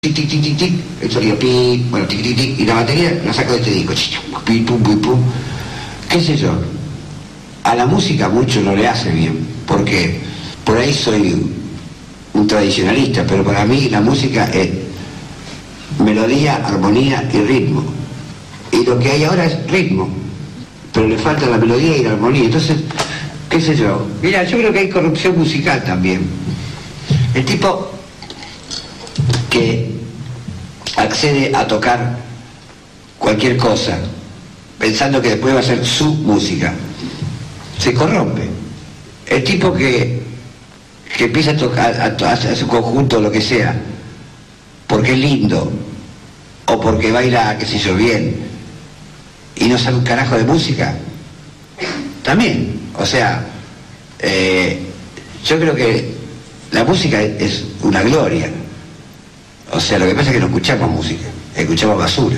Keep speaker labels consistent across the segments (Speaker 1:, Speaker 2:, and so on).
Speaker 1: tic, tic, tic, tic, tic, el sonido pi, bueno, tic, tic, tic, y la batería la saco de este disco, pi, pum, pum, pum, qué sé yo. A la música mucho no le hace bien, porque por ahí soy un tradicionalista, pero para mí la música es melodía, armonía y ritmo. Y lo que hay ahora es ritmo, pero le falta la melodía y la armonía. Entonces, qué sé yo. Mira, yo creo que hay corrupción musical también. El tipo que accede a tocar cualquier cosa pensando que después va a ser su música se corrompe. El tipo que empieza a tocar a su conjunto lo que sea porque es lindo o porque baila qué sé yo bien y no sabe un carajo de música también, o sea, yo creo que la música es una gloria. O sea, lo que pasa es que no escuchamos música, escuchamos basura.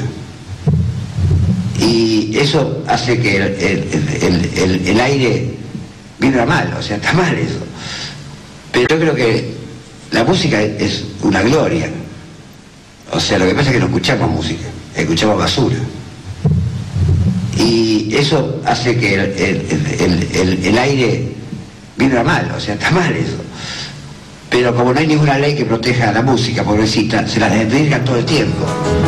Speaker 1: Y eso hace que el aire vibra mal, o sea, está mal eso. Pero yo creo que la música es una gloria. O sea, lo que pasa es que no escuchamos música, escuchamos basura. Y eso hace que el aire vibra mal, o sea, está mal eso. Pero como no hay ninguna ley que proteja a la música, pobrecita, se la desvirgan todo el tiempo.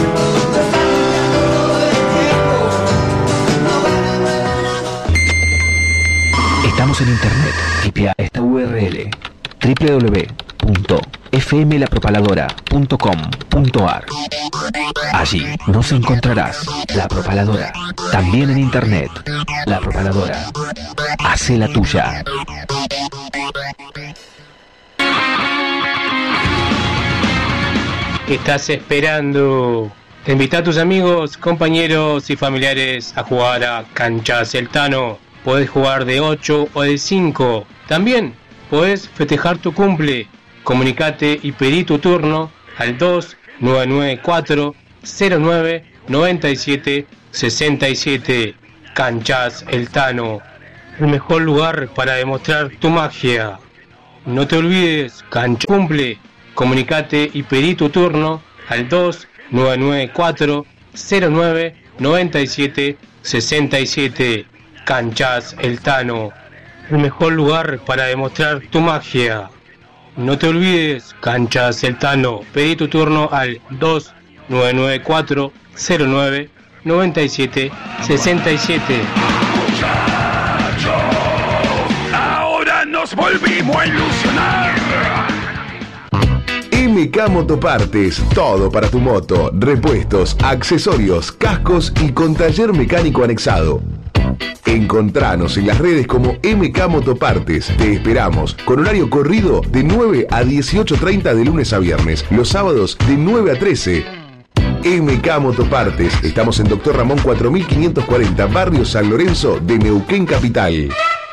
Speaker 2: Estamos en internet. Tipea esta URL: www.fmlapropaladora.com.ar. Allí nos encontrarás La Propaladora, también en internet. La Propaladora. Hace la tuya.
Speaker 3: ¿Qué estás esperando? Te invita a tus amigos, compañeros y familiares a jugar a Canchas El Tano. Podés jugar de 8 o de 5. También podés festejar tu cumple. Comunicate y pedí tu turno al 2994-099767. Canchas El Tano. El mejor lugar para demostrar tu magia. No te olvides, Cancha Cumple. Comunicate y pedí tu turno al 2994-099767. Canchas El Tano. El mejor lugar para demostrar tu magia. No te olvides, Canchas El Tano. Pedí tu turno al 2994-099767.
Speaker 4: Ahora nos volvimos a ilusionar.
Speaker 5: MK Motopartes, todo para tu moto, repuestos, accesorios, cascos y con taller mecánico anexado. Encontranos en las redes como MK Motopartes. Te esperamos con horario corrido de 9 a 18:30 de lunes a viernes, los sábados de 9 a 13. MK Motopartes. Estamos en Dr. Ramón 4540, barrio San Lorenzo de Neuquén Capital.